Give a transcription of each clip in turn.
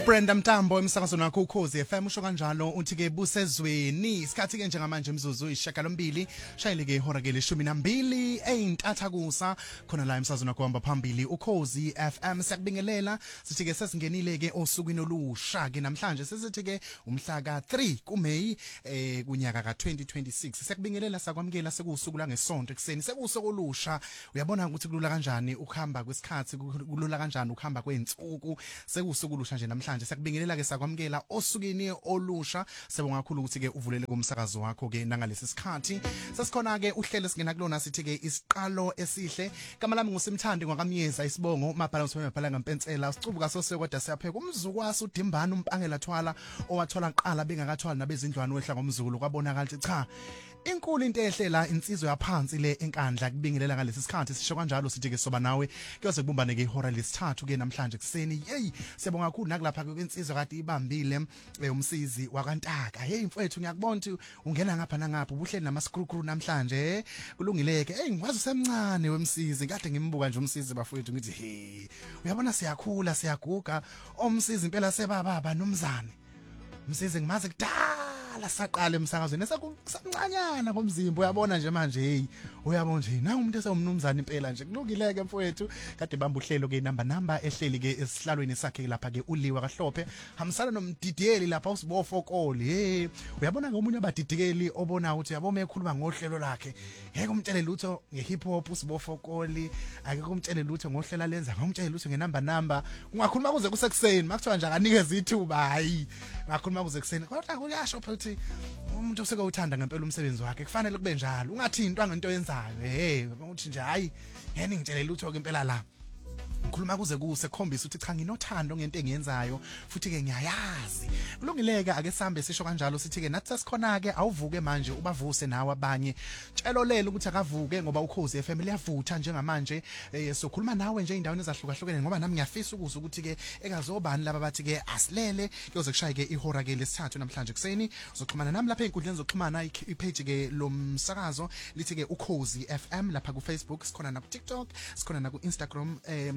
Brenda Mtambo emsakazweni wakho Ukhozi FM usho kanjalo uthi ke busezweni isikhathi ke njengamanje imzuzu ishakalombili shayile ke ihora ke le12 eintathakusa khona la emsakazweni wakho hamba phambili Ukhozi FM siyakubingelela sithi ke sesingenile ke osukwini olusha ke namhlanje sesithi ke umhla ka 3 kuMeyi kunyaka ka 2026 siyakubingelela sakwamukela sekusuku la ngesonto ekseni sekusuku olusha uyabona ukuthi kulula kanjani ukuhamba kwesikhathi kulula kanjani ukuhamba kweinsuku sekusuku olusha nje namhlanje siyakubingelela ke sakwamukela osukini olusha sebonga kakhulu ukuthi ke uvulele kumsakazo wakho ke nangalesi sikhathi sesikhona ke uhlelo singena kulona sithi ke isiqalo esihle igama lami ngusimthandi ngwakamyeza isibongo mabhala usibhala ngampensela usicubuka sosekodwa siyapheka umzukwasi udimbana umpangela thwala owathola qala bengakathwala nabezindlwane wehla ngomzukulu kwabonakala ukuthi cha inkulu into ehlela insizwe yaphansi le enkandla kubingelela ngalesi sikhathi sisho kanjalo sithi ke soba nawe kuyoze kubumbane ke ihora lesithathu ke namhlanje kuseni hey siyabonga kakhulu nakulapha ke insizwe kade ibambile umsizi wakantaka hey mfowethu ngiyakubona ukuthi ungena ngapha nangapha ubuhleli namaskrukru namhlanje kulungileke hey ngikwazi usemncane wemsizi kade ngimbuka nje umsizi bafowethu ngithi hey uyabona siyakhula siyaguga omsizi impela sebaba nomzane umsizi ngimaze kudala saqala emsakazweni esakuncanyana komzimba uyabona nje manje hey uyabona nje na umuntu esewumnumzana impela nje kulungileke mfowethu kade bamba uhlelo ke number ehleli ke esihlalweni sakhe lapha ke uliwa kahlophe hamsana nomdidiyeli lapha usibofokoli hey uyabona ngomunye abadidikeli obona ukuthi yabo mekhuluma ngohlelo lakhe ngeke umtshele lutho ngehip hop usibofokoli akeke umtshele lutho ngohlela lenza ngomtshele lutho ngenumber ungakhuluma kuze kusekuseni makuthiwa nje akanikeza ithuba hayi ngakhuluma kuze kuseni kodwa kuyasho futhi umuntu oseke uthanda ngempela umsebenzi wakhe kufanele kube njalo ungathintwa ngento yenzayo uthi nje hayi yena ngitshele lutho ke impela la ngikhuluma kuze kuse khombisa ukuthi cha nginothando ngento engiyenzayo futhi ke ngiyayazi kulungileke ake sambe sisho kanjalo sithi ke nathi sesikhona ke awuvuke manje ubavuse nawe abanye tshelolela ukuthi akavuke ngoba Ukhozi FM liyavutha njengamanje sokhuluma nawe nje indaweni ezahlukahlukene ngoba nami ngiyafisa ukuza ukuthi ke ekazobani laba bathi ke asilele kuyoze kushaye ke ihora ke lesithathu namhlanje kuseni uzoxhumana nami lapha einkundleni zokuxhumana ipage ke lomsakazo lithi ke Ukhozi FM lapha ku Facebook sikhona na ku TikTok sikhona na ku Instagram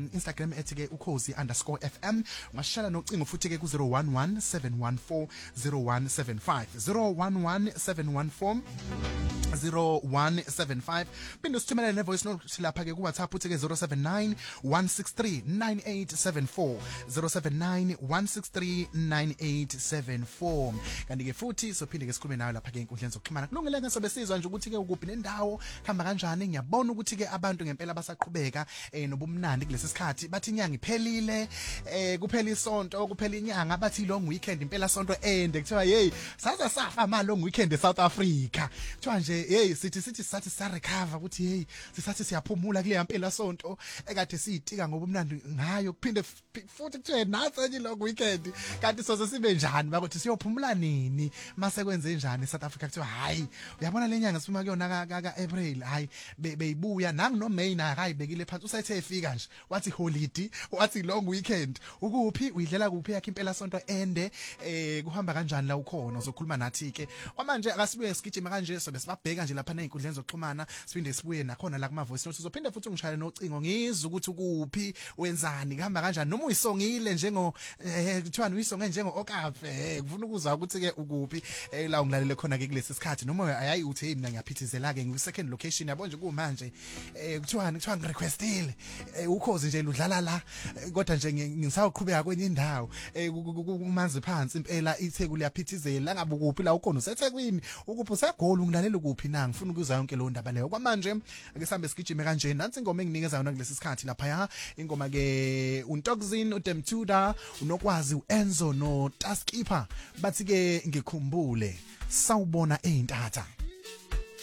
ethi ke Ukhozi_FM ungashala nocingo futhi ke ku 0117140175 0117140175 phinde usithumele ne voice note lapha ke ku WhatsApp uthi ke 0791639874 0791639874 kanti ke futhi sophinde ke sikhulume nawe lapha ke inkundleni zokuxhumana kulungile ke sobesizwa nje ukuthi ke ukuphi nendawo hamba kanjani ngiyabona ukuthi ke abantu ngempela basaqhubeka nobumnandi kulesi sikhathi bathi inyanga iphelile kuphela isonto kuphela inyanga bathi long weekend impela sonto ende kuthiwa hey saza safa ma long weekend eSouth Africa kuthiwa nje hey sithi sathi sa recover ukuthi hey sisathi siyaphumula kule yampela sonto ekade siyitika ngobumnandi ngayo kuphinde futhi kuthiwe nathi enye long weekend kanti soze sibe njani bakuthi siyophumula nini mase kwenze njani eSouth Africa kuthiwa hayi uyabona lenyanga sifuma kuyona ka April hayi beyibuya nangu no May na hayi bekile phansi usayithe efika nje wathi holiday wathi long weekend ukuphi uyidlela kuphi yakhe impela sonto ende kuhamba kanjani la ukhona uzokhuluma nathi ke manje akasibuye sigijima kanje sobe sibabheka nje lapha einkundleni zokuxhumana siphinde sibuye nakhona la kuma voice note uzophinde futhi ungishayele nocingo ngizwe ukuthi ukuphi wenzani kuhamba kanjani noma uyisongile njengo kuthiwa uyisonge njengo Okafe ngifuna ukuzwa ukuthi ke ukuphi la ungilalele khona ke kulesi sikhathi noma ayayi uthi hey mina ngiyaphithizela ke ngi second location yabo nje kumanje kuthiwa ngirequestile Ukhozi nje udlala la kodwa nje ngisawuqhubeka kwenye indawo kumanzi phansi impela iTheku liyaphithizela ngabe ukuphi la ukhona useThekwini ukuphi usegoli ungilalela ukuphi na ngifuna ukuzwa yonke lo ndaba leyo kwamanje ake sambe sigijime kanje nansi ingoma enginikeza yona kulesi sikhathi lapha ya ingoma ke uNtoxin uDemtuda unokwazi uEnzo no Taskkeeper bathi ke ngikhumbule sawubona eintatha